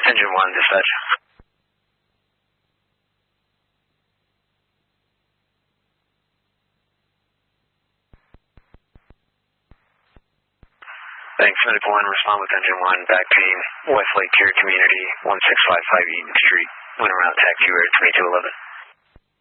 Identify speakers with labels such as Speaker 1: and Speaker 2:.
Speaker 1: Engine 1, dispatch. Thanks, Medical 1, respond with Engine 1, back pain, Westlake Care Community, 1655 Eaton Street, winter route TAC 2 2211.